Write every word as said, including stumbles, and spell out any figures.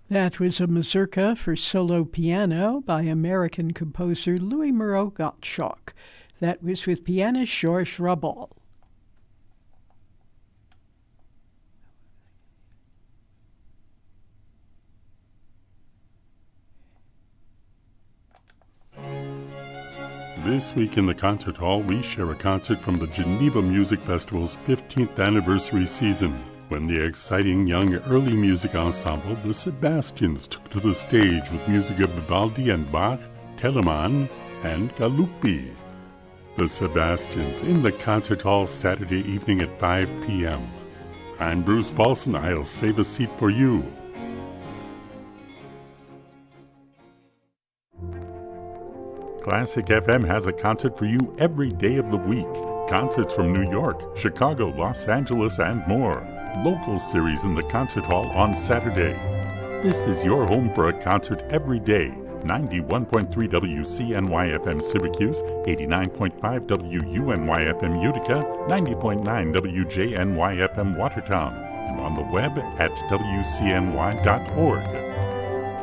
That was a mazurka for solo piano by American composer Louis Moreau Gottschalk. That was with pianist Georges Rabal. This week in the Concert Hall, we share a concert from the Geneva Music Festival's fifteenth anniversary season, when the exciting young early music ensemble, the Sebastians, took to the stage with music of Vivaldi and Bach, Telemann, and Galuppi. The Sebastians in the Concert Hall Saturday evening at five p.m. I'm Bruce Paulson. I'll save a seat for you. Classic F M has a concert for you every day of the week. Concerts from New York, Chicago, Los Angeles, and more. Local series in the Concert Hall on Saturday. This is your home for a concert every day. ninety-one point three W C N Y F M Syracuse, eighty-nine point five W U N Y F M Utica, ninety point nine W J N Y F M Watertown, and on the web at W C N Y dot org.